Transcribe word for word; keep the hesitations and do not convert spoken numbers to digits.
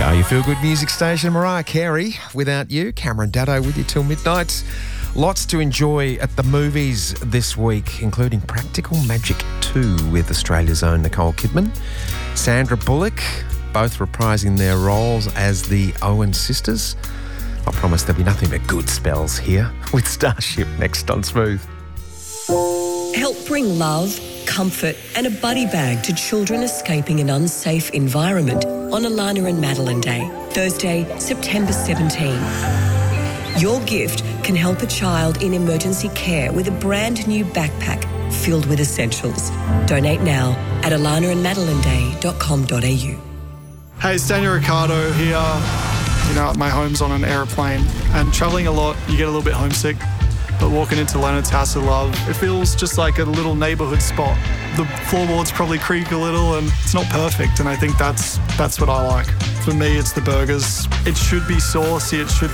are your feel-good music station, Mariah Carey. Without You, Cameron Daddo with you till midnight. Lots to enjoy at the movies this week, including Practical Magic two with Australia's own Nicole Kidman, Sandra Bullock, both reprising their roles as the Owen sisters. I promise there'll be nothing but good spells here with Starship next on Smooth. Help bring love, comfort and a buddy bag to children escaping an unsafe environment on Alana and Madeline Day, Thursday, September seventeenth. Your gift can help a child in emergency care with a brand new backpack filled with essentials. Donate now at alana and madeline day dot com dot a u. Hey, it's Daniel Ricciardo here. You know, my home's on an aeroplane and travelling a lot, you get a little bit homesick. But walking into Leonard's House of Love, it feels just like a little neighbourhood spot. The floorboards probably creak a little and it's not perfect, and I think that's that's what I like. For me, it's the burgers. It should be saucy, it should